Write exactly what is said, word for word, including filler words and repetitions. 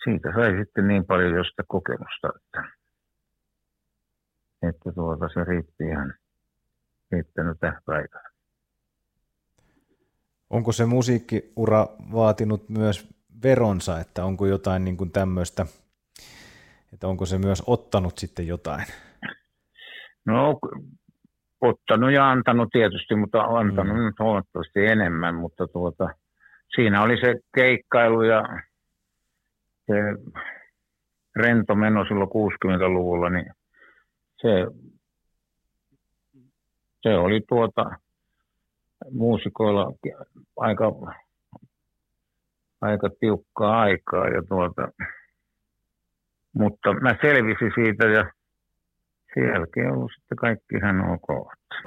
siitä sai sitten niin paljon jo sitä kokemusta, että, että tuota, se riitti ihan riittänyt päivään. Onko se musiikkiura vaatinut myös veronsa, että onko jotain niin kuin tämmöistä, että onko se myös ottanut sitten jotain? No, ottanut ja antanut tietysti, mutta antanut Mm. nyt huomattavasti enemmän, mutta tuota, siinä oli se keikkailu ja se rento meno silloin kuusikymmentäluvulla, niin se, se oli tuota muusikoilla aika, aika tiukkaa aikaa, ja tuota, mutta mä selvisin siitä ja sen jälkeen on ollut sitten kaikki ihan ok.